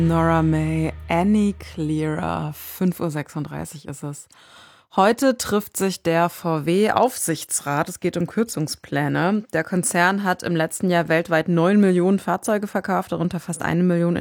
Nora May, Any Clearer, 5:36 Uhr ist es. Heute trifft sich der VW-Aufsichtsrat. Es geht um Kürzungspläne. Der Konzern hat im letzten Jahr weltweit 9 Millionen Fahrzeuge verkauft, darunter fast 1 Million